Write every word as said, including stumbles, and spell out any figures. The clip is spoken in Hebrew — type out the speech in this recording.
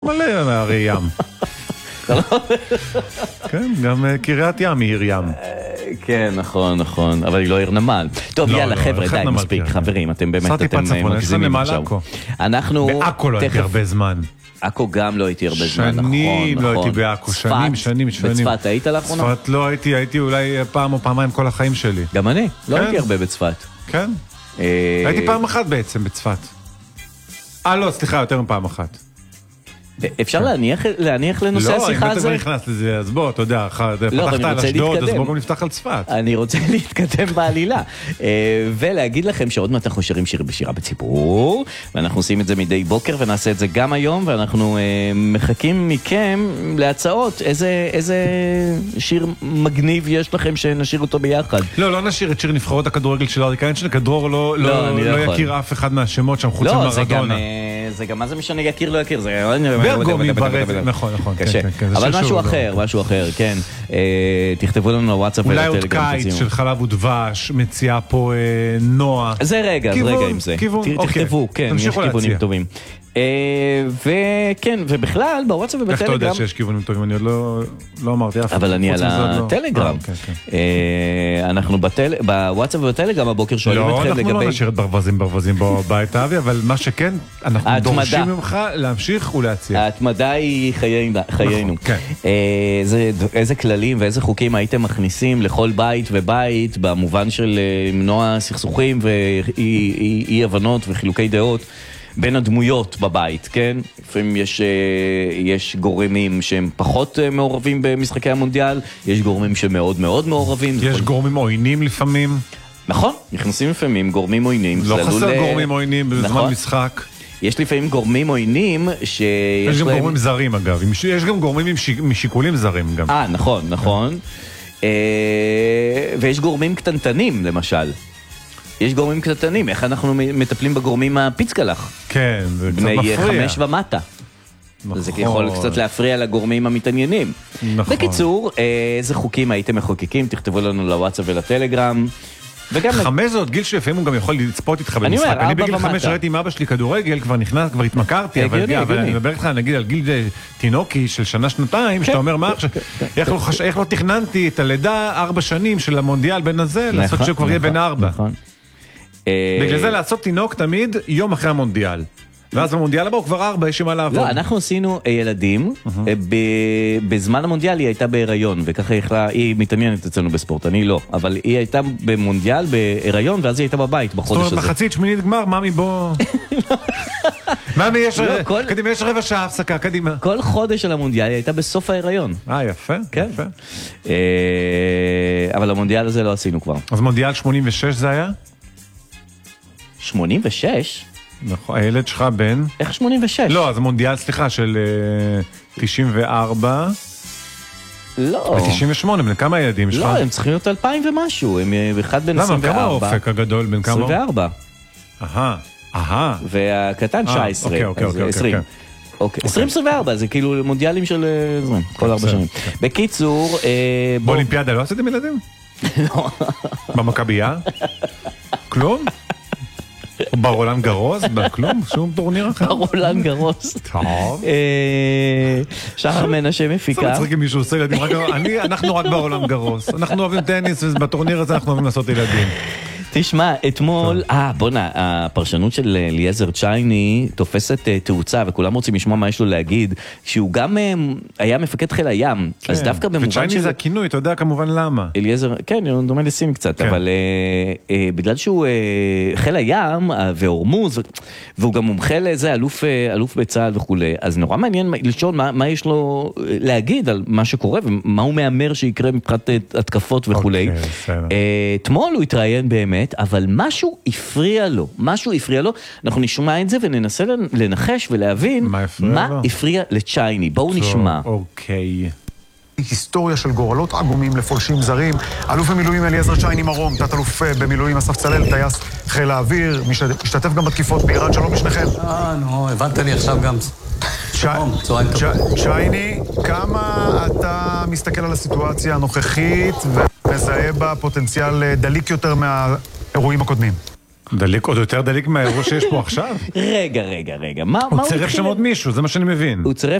מלא מהרי ים. כן, גם קריית ים היא עיר ים. כן, נכון, נכון, אבל היא לא עיר נמל. טוב, יאללה, חבר'ה, די, מספיק, חברים, אתם באמת, אתם מגזימים עכשיו. אנחנו... בעכו לא הייתי הרבה זמן. עכו גם לא הייתי הרבה זמן, נכון, שנים לא הייתי בעכו, שנים, שנים, שנים. בצפת היית לאחרונה? צפת לא הייתי, הייתי אולי פעם או פעמיים כל החיים שלי. גם אני, לא הייתי הרבה בצפת. כן, הייתי פעם אחת בעצם בצפת. אה, לא, סליחה, יותר מפעם אחת. אפשר להניח לנושא השיחה הזה? לא, אם אתה כבר נכנס לזה, אז בוא, אתה יודע, פתחת על אשדוד, אז בוא גם נפתח על צפת. אני רוצה להתקדם בעלילה, ולהגיד לכם שעוד מעט אנחנו שרים שיר בשירה בציבור, ואנחנו עושים את זה מדי בוקר, ונעשה את זה גם היום, ואנחנו מחכים מכם להצעות, איזה שיר מגניב יש לכם שנשיר אותו ביחד. לא, לא נשיר את שיר נבחרות הכדורגל של אריק איינשטיין, כדרור לא יכיר אף אחד מהשמות שם חוץ ממרדונה. זה גם מה זה משנה יכיר לא יכיר, זה... ברגומי ברז, נכון, נכון. קשה. אבל משהו אחר, משהו אחר, כן. תכתבו לנו לוואטסאפ ולטלגרם. אולי עוד קיץ של חלב ודבש, מציעה פה נועה. זה רגע, זה רגע עם זה. תכתבו, כן, יש כיוונים טובים. וכן, ובכלל, בוואטסאפ ובטלגרם... איך אתה יודע שיש כיוונים טובים? אני עוד לא אמרתי אף. אבל אני על הטלגרם. אנחנו בוואטסאפ ובטלגרם הבוקר שואלים אתכם לגבי... לא, אנחנו לא נשאיר את ברווזים ברווזים בבית האבי, אבל מה שכן, אנחנו דורשים ממך להמשיך ולהציע. ההתמדה היא חיינו. איזה כללים ואיזה חוקים הייתם מכניסים לכל בית ובית, במובן של למנוע סכסוכים ואי הבנות וחילוקי דעות, בין הדמויות בבית, כן? לפעמים יש, יש גורמים שהם פחות מעורבים במשחקי המונדיאל, יש גורמים שמאוד מאוד מעורבים. יש גורמים עוינים לפעמים. נכון, נכנסים לפעמים גורמים עוינים. לא חסר גורמים עוינים בזמן משחק. יש לפעמים גורמים עוינים שיש להם... יש גם גורמים זרים אגב, יש גם גורמים משיקולים זרים גם. אה, נכון, נכון. ויש גורמים קטנטנים, למשל. יש גורמים קטנים, איך אנחנו מטפלים בגורמים הפיצקלח? כן, זה קצת מפריע. מפריע. בני חמש ומטה. נכון. זה יכול קצת להפריע לגורמים המתעניינים. נכון. בקיצור, איזה חוקים הייתם מחוקקים? תכתבו לנו לוואטסאפ ולטלגרם. חמש זה עוד גיל שלפעמים הוא גם יכול לצפות איתך במשחק. אני בגיל חמש ראיתי עם אבא שלי כדורגל, כבר נכנס, כבר התמכרתי, אבל אני מדבר איתך נגיד על גיל תינוקי של שנה שנתיים, שאתה אומר מה, איך לא תכננתי את הלידה ארבע שנים של המונדיאל בין הזה, לעשות שהוא כבר יהיה בין ארבע. בגלל זה לעשות תינוק תמיד יום אחרי המונדיאל. ואז במונדיאל הבא הוא כבר ארבע, יש מה לעבוד. לא, אנחנו עשינו ילדים, בזמן המונדיאל היא הייתה בהיריון, וככה היא מתעניינת אצלנו בספורט, אני לא, אבל היא הייתה במונדיאל בהיריון, ואז היא הייתה בבית בחודש הזה. זאת אומרת, מחצית שמינית גמר, ממי בוא... ממי, קדימה, יש רבע שעה הפסקה, קדימה. כל חודש של המונדיאל היא הייתה בסוף ההיריון. אה, יפה, יפה. אבל המונדיאל הזה לא עשינו כבר. אז מונדיאל שמונים ושש זה היה? שמונים ושש? נכון, הילד שלך בן... איך שמונים ושש? לא, אז מונדיאל, סליחה, של תשעים וארבע... לא. ו-תשעים ושמונה, בין כמה ילדים שלך? לא, הם צריכים להיות אלפיים ומשהו, הם אחד בין עשרים וארבע. למה, כמה האופק הגדול, בין כמה? עשרים וארבע. אהה, אהה. והקטן תשע עשרה, אוקיי, אוקיי, אוקיי. עשרים. עשרים עשרים וארבע, זה כאילו מונדיאלים של כל ארבע שנים. בקיצור... באולימפיאדה לא עשיתם ילדים? לא. במכבייה? כלום? ברולן גרוס? בכלום? שום טורניר אחר? ברולן גרוס. טוב. שחר מנשה מפיקה. זה מצחיק אם מישהו עושה ילדים. אנחנו רק ברולן גרוס. אנחנו אוהבים טניס, ובטורניר הזה אנחנו אוהבים לעשות ילדים. תשמע, אתמול, אה, בונה, הפרשנות של אליעזר צ'ייני תופסת תאוצה, וכולם רוצים לשמוע מה יש לו להגיד, שהוא גם היה מפקד חיל הים, אז דווקא במובן של... וצ'ייני זה הכינוי, אתה יודע כמובן למה. אליעזר, כן, הוא דומה לסין קצת, אבל בגלל שהוא חיל הים והורמוז, והוא גם מומחה לזה, אלוף בצה"ל וכו', אז נורא מעניין לשאול מה יש לו להגיד על מה שקורה, ומה הוא מאמר שיקרה מבחינת התקפות וכו'. אתמול הוא התראיין באמת, אבל משהו הפריע לו, משהו הפריע לו, אנחנו נשמע את זה וננסה לנחש ולהבין מה הפריע, מה הפריע לצ'ייני. בואו נשמע. אוקיי. היסטוריה של גורלות עגומים לפולשים זרים. אלוף במילואים אליעזר צ'ייני מרום, תת אלוף במילואים אסף צלאל, טייס חיל האוויר, משתתף גם בתקיפות באיראן. שלום לשניכם. אה, נו, הבנת לי עכשיו גם. צ'ייני, כמה אתה מסתכל על הסיטואציה הנוכחית ומזהה בה פוטנציאל דליק יותר מהאירועים הקודמים? דליק, עוד יותר דליק מהאירוע שיש פה עכשיו? רגע, רגע, רגע. מה הוא צירף שם עוד מישהו, זה מה שאני מבין. הוא צירף